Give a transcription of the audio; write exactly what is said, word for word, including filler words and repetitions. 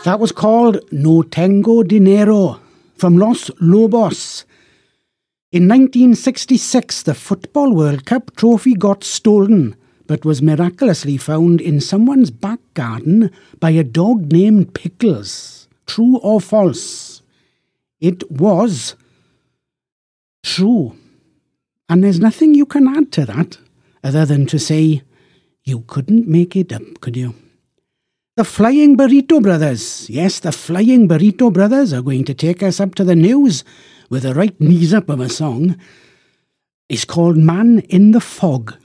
That was called No Tengo Dinero from Los Lobos. In nineteen sixty-six, the Football World Cup trophy got stolen, but was miraculously found in someone's back garden by a dog named Pickles. True or false? It was true. And there's nothing you can add to that other than to say you couldn't make it up, could you? The Flying Burrito Brothers. Yes, the Flying Burrito Brothers are going to take us up to the news with a right knees up of a song. It's called Man in the Fog.